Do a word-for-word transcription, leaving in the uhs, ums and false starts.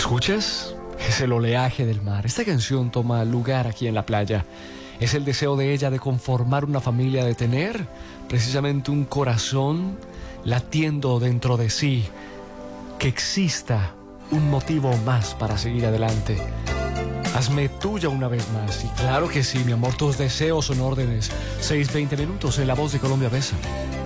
¿Escuchas? Es el oleaje del mar. Esta canción toma lugar aquí en la playa. Es el deseo de ella de conformar una familia, de tener precisamente un corazón latiendo dentro de sí, que exista un motivo más para seguir adelante. Hazme tuya una vez más. Y claro que sí, mi amor, tus deseos son órdenes. seis veinte minutos en La Voz de Colombia Besa.